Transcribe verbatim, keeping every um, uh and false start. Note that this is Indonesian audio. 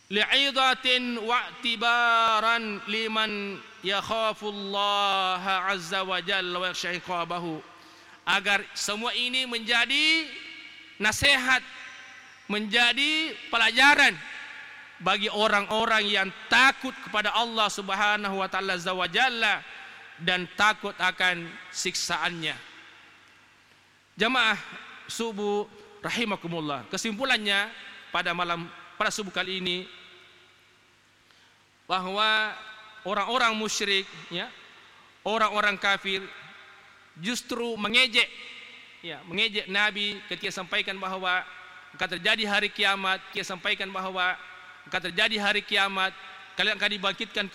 li'idatin wa'tibaran liman yakhafullaha azza wa jalla wa yakhsha iqabahu, agar semua ini menjadi nasihat, menjadi pelajaran bagi orang-orang yang takut kepada Allah Subhanahu wa taala azza wa jalla dan takut akan siksaannya. Jamaah subuh rahimakumullah, kesimpulannya pada malam pada subuh kali ini bahwa orang-orang musyrik, ya, orang-orang kafir justru mengejek, ya, mengejek Nabi ketika sampaikan bahwa akan terjadi hari kiamat. Dia sampaikan bahwa akan terjadi hari kiamat, kalian akan dibangkitkan